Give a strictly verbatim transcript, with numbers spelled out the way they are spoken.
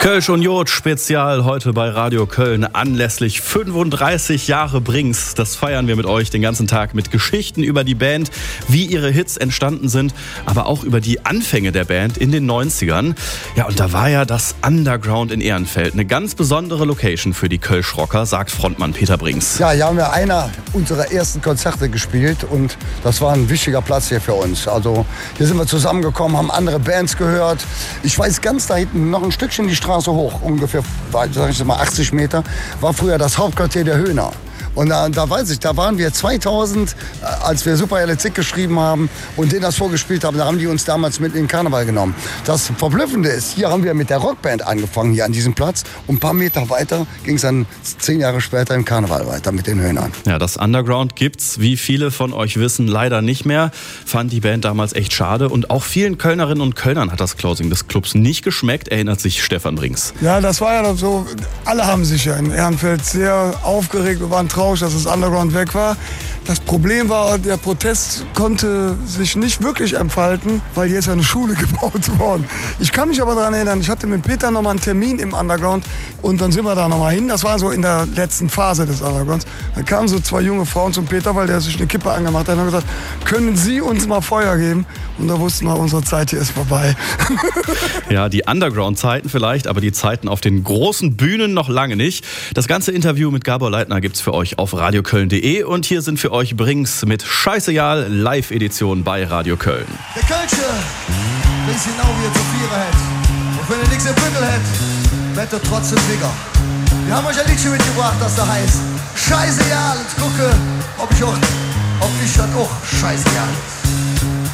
Kölsch und Jod Spezial heute bei Radio Köln anlässlich fünfunddreißig Jahre Brings. Das feiern wir mit euch den ganzen Tag mit Geschichten über die Band, wie ihre Hits entstanden sind, aber auch über die Anfänge der Band in den neunzigern. Ja, und da war ja das Underground in Ehrenfeld eine ganz besondere Location für die Kölsch-Rocker, sagt Frontmann Peter Brings. Ja, hier haben wir einer unserer ersten Konzerte gespielt und das war ein wichtiger Platz hier für uns. Also hier sind wir zusammengekommen, haben andere Bands gehört. Ich weiß ganz da hinten, noch ein Stückchen die Straße hoch, ungefähr, sag ich mal, achtzig Meter, war früher das Hauptquartier der Höhner. Und da, da weiß ich, da waren wir zweitausend, als wir Super Zick geschrieben haben und denen das vorgespielt haben, da haben die uns damals mit in den Karneval genommen. Das Verblüffende ist, hier haben wir mit der Rockband angefangen, hier an diesem Platz. Und ein paar Meter weiter ging es dann zehn Jahre später im Karneval weiter mit den Höhnern. Ja, das Underground gibt's, wie viele von euch wissen, leider nicht mehr. Fand die Band damals echt schade. Und auch vielen Kölnerinnen und Kölnern hat das Closing des Clubs nicht geschmeckt, erinnert sich Stefan Brings. Ja, das war ja so, alle haben sich ja in Ehrenfeld sehr aufgeregt, wir waren traurig, dass das Underground weg war. Das Problem war, der Protest konnte sich nicht wirklich entfalten, weil hier ist ja eine Schule gebaut worden. Ich kann mich aber daran erinnern, ich hatte mit Peter noch mal einen Termin im Underground und dann sind wir da noch mal hin. Das war so in der letzten Phase des Undergrounds. Da kamen so zwei junge Frauen zum Peter, weil der sich eine Kippe angemacht hat und haben gesagt, können Sie uns mal Feuer geben? Und da wussten wir, unsere Zeit hier ist vorbei. Ja, die Underground-Zeiten vielleicht, aber die Zeiten auf den großen Bühnen noch lange nicht. Das ganze Interview mit Gabor Leitner gibt's für euch auf radioköln punkt de und hier sind für euch Brings mit Scheißegal Live-Edition bei Radio Köln. Der Kölsche, weiß genau, wie er zu vieren hat. Und wenn er nichts im Bündel hat, wird er trotzdem bigger. Wir haben euch ein Liedchen mitgebracht, das da heißt Scheißegal. Jetzt gucke, ob ich auch, ob ich das auch scheißegal ist.